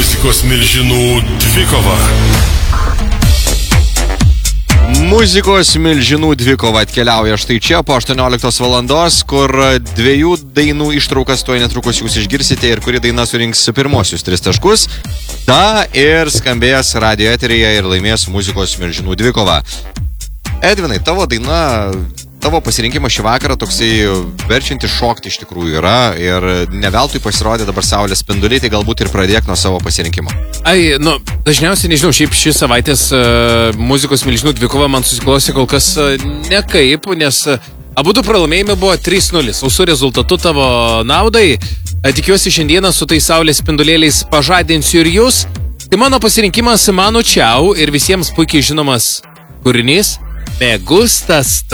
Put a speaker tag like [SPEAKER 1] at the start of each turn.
[SPEAKER 1] Muzikos milžinų dvikova.
[SPEAKER 2] Muzikos milžinų dvikova atkeliauja štai čia po 18 valandos, kur dviejų dainų ištraukas tuoj netrukus jūs išgirsite ir kuri daina surinks pirmosius 3 taškus. Ta ir skambės radio eteryje ir laimės muzikos milžinų dvikova. Edvinai, tavo daina, tavo pasirinkimas šį vakarą toksai verčiantis šokti iš tikrųjų yra ir neveltui pasirodė dabar saulės spinduliai, tai galbūt ir pradėk nuo savo pasirinkimo.
[SPEAKER 3] Dažniausiai, nežinau, šiaip šį savaitės muzikos milžinų dvikova man susiklausė kol kas nekaip, nes abudu pralaimėjimai buvo 3-0, sausų rezultatų tavo naudai. Tikiuosi šiandieną su tais saulės spindulėliais pažadinsiu ir jūs. Tai mano pasirinkimas Manu Chao ir visiems puikiai žinomas kūrinys Me gustas.